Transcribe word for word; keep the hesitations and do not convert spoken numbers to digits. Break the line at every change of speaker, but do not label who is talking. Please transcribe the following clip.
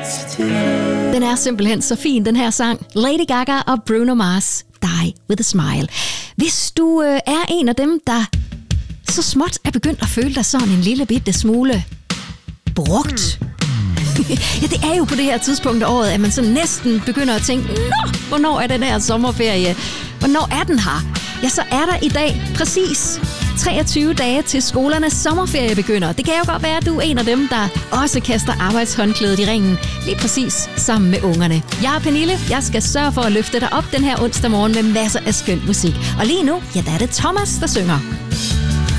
Den er simpelthen så fin, den her sang. Lady Gaga og Bruno Mars, Die With A Smile. Hvis du øh, er en af dem, der så småt er begyndt at føle dig sådan en lille bitte smule brugt. Ja, det er jo på det her tidspunkt af året, at man så næsten begynder at tænke, nå, hvornår er den her sommerferie? Hvornår er den her? Ja, så er der i dag præcis treogtyve dage til skolernes sommerferie begynder. Det kan jo godt være, at du er en af dem, der også kaster arbejdshåndklædet i ringen lige præcis sammen med ungerne. Jeg er Pernille. Jeg skal sørge for at løfte dig op den her onsdag morgen med masser af skøn musik. Og lige nu, ja, der er det Thomas, der synger.